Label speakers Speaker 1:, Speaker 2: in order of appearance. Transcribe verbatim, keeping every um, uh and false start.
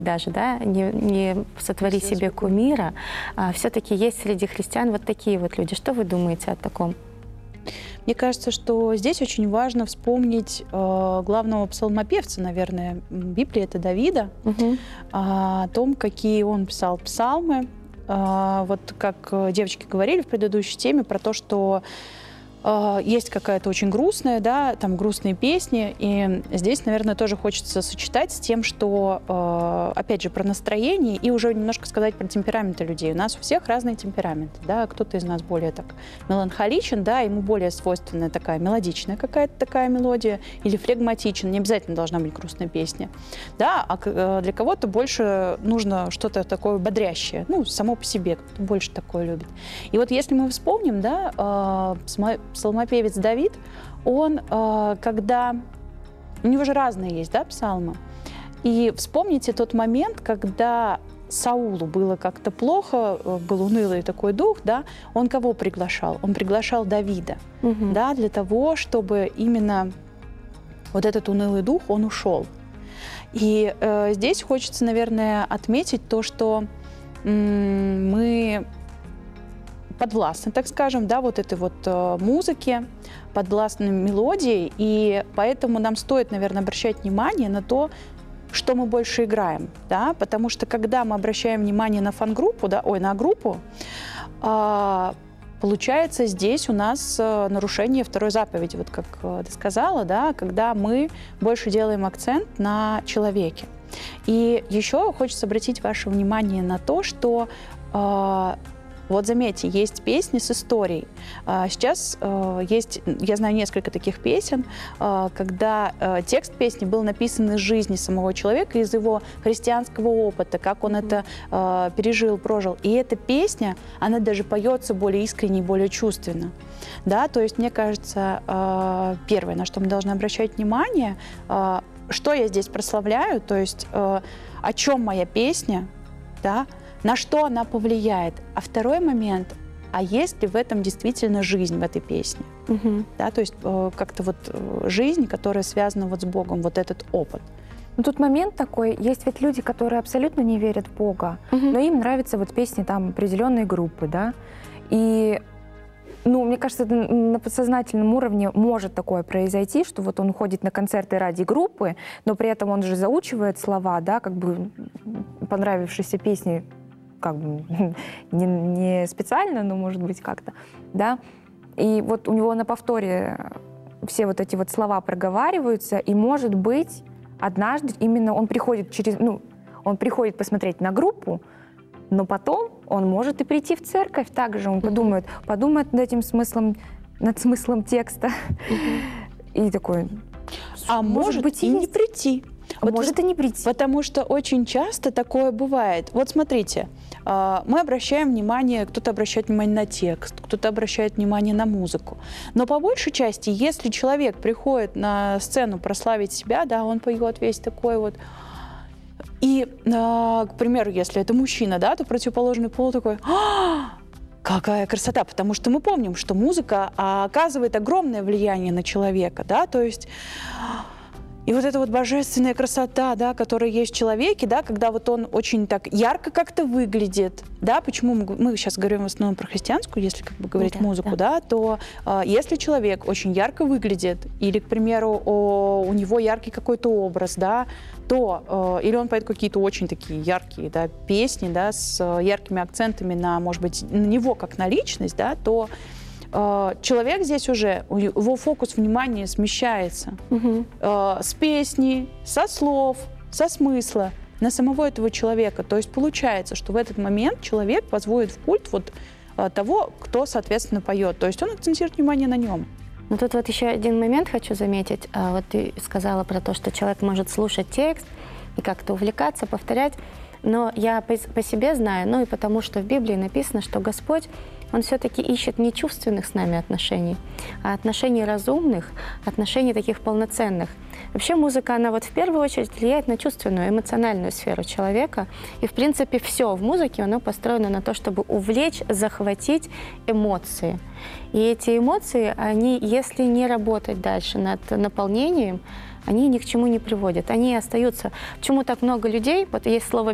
Speaker 1: даже, да, не, не сотвори себе кумира, а все-таки есть среди христиан вот такие вот люди. Что вы думаете о таком?
Speaker 2: Мне кажется, что здесь очень важно вспомнить э, главного псалмопевца, наверное, Библии, это Давида,
Speaker 1: Угу.
Speaker 2: о том, какие он писал псалмы. Э, вот как девочки говорили в предыдущей теме про то, что есть какая-то очень грустная, да, там грустные песни, и здесь, наверное, тоже хочется сочетать с тем, что, опять же, про настроение и уже немножко сказать про темпераменты людей. У нас у всех разные темпераменты, да, кто-то из нас более так меланхоличен, да, ему более свойственная такая мелодичная какая-то такая мелодия, или флегматичен, не обязательно должна быть грустная песня, да, а для кого-то больше нужно что-то такое бодрящее, ну, само по себе, кто-то больше такое любит. И вот если мы вспомним, да, псалмопевец Давид, он, когда... У него же разные есть, да, псалмы. И вспомните тот момент, когда Саулу было как-то плохо, был унылый такой дух, да, он кого приглашал? Он приглашал Давида, угу. да, для того, чтобы именно вот этот унылый дух, он ушел. И э, здесь хочется, наверное, отметить то, что м- мы... подвластны, так скажем, да, вот этой вот э, музыке, подвластной мелодии, и поэтому нам стоит, наверное, обращать внимание на то, что мы больше играем, да, потому что когда мы обращаем внимание на фан-группу, да, ой, на группу, э, получается здесь у нас э, нарушение второй заповеди, вот как э, ты сказала, да, когда мы больше делаем акцент на человеке. И еще хочется обратить ваше внимание на то, что э, вот заметьте, есть песни с историей. Сейчас есть, я знаю несколько таких песен, когда текст песни был написан из жизни самого человека, из его христианского опыта, как он это пережил, прожил. И эта песня, она даже поется более искренне, более чувственно. Да, то есть, мне кажется, первое, на что мы должны обращать внимание, что я здесь прославляю, то есть о чем моя песня, да, на что она повлияет. А второй момент, а есть ли в этом действительно жизнь в этой песне? Угу. Да, то есть э, как-то вот э, жизнь, которая связана вот с Богом, вот этот опыт.
Speaker 3: Ну, тут момент такой, есть ведь люди, которые абсолютно не верят в Бога, угу. но им нравятся вот песни там определенной группы, да, и ну, мне кажется, на подсознательном уровне может такое произойти, что вот он ходит на концерты ради группы, но при этом он же заучивает слова, да, как бы понравившейся песни, как бы не, не специально, но может быть как-то, да. И вот у него на повторе все вот эти вот слова проговариваются, и может быть однажды именно он приходит через, ну, он приходит посмотреть на группу, но потом он может и прийти в церковь также, он подумает, подумает над этим смыслом, над смыслом текста, и такой,
Speaker 2: а может быть и не прийти.
Speaker 3: Вот может и не прийти.
Speaker 2: Потому что очень часто такое бывает. Вот смотрите, мы обращаем внимание, кто-то обращает внимание на текст, кто-то обращает внимание на музыку. Но по большей части, если человек приходит на сцену прославить себя, да, он поет весь такой вот. И, к примеру, если это мужчина, да, то противоположный пол такой: «А, какая красота!» Потому что мы помним, что музыка оказывает огромное влияние на человека, да, то есть... И вот эта вот божественная красота, да, которая есть в человеке, да, когда вот он очень так ярко как-то выглядит, да, почему мы, мы сейчас говорим в основном про христианскую, если как бы говорить да, музыку, да, да то э, если человек очень ярко выглядит, или, к примеру, о, у него яркий какой-то образ, да, то, э, или он поет какие-то очень такие яркие, да, песни, да, с яркими акцентами на, может быть, на него как на личность, да, то человек здесь уже, его фокус внимания смещается угу. э, с песни, со слов, со смысла на самого этого человека. То есть получается, что в этот момент человек возводит в культ вот э, того, кто, соответственно, поет. То есть он акцентирует внимание на нем.
Speaker 1: Но тут вот еще один момент хочу заметить. Вот ты сказала про то, что человек может слушать текст и как-то увлекаться, повторять. Но я по, по себе знаю, ну и потому что в Библии написано, что Господь, Он все-таки ищет не чувственных с нами отношений, а отношений разумных, отношений таких полноценных. Вообще музыка, она вот в первую очередь влияет на чувственную, эмоциональную сферу человека. И, в принципе, все в музыке, оно построено на то, чтобы увлечь, захватить эмоции. И эти эмоции, они, если не работать дальше над наполнением, они ни к чему не приводят. Они остаются... Почему так много людей, вот есть слово